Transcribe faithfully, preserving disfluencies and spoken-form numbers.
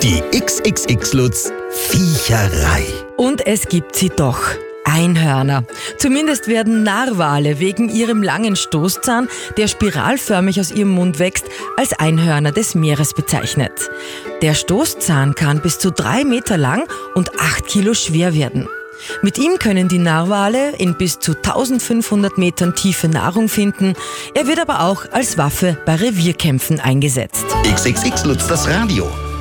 Die X X X-Lutz Viecherei. Und es gibt sie doch. Einhörner. Zumindest werden Narwale wegen ihrem langen Stoßzahn, der spiralförmig aus ihrem Mund wächst, als Einhörner des Meeres bezeichnet. Der Stoßzahn kann bis zu drei Meter lang und acht Kilo schwer werden. Mit ihm können die Narwale in bis zu eintausendfünfhundert Metern Tiefe Nahrung finden. Er wird aber auch als Waffe bei Revierkämpfen eingesetzt. X X X-Lutz das Radio.